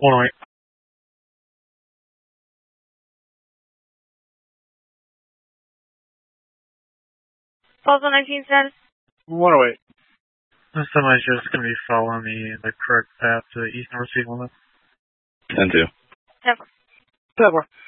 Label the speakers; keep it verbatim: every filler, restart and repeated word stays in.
Speaker 1: one oh eight.
Speaker 2: Falls on nineteen status.
Speaker 3: one oh eight.
Speaker 1: Somebody's just going to be following the, the correct path to the east-north speed limit.
Speaker 4: ten two.
Speaker 2: ten four.
Speaker 3: ten four.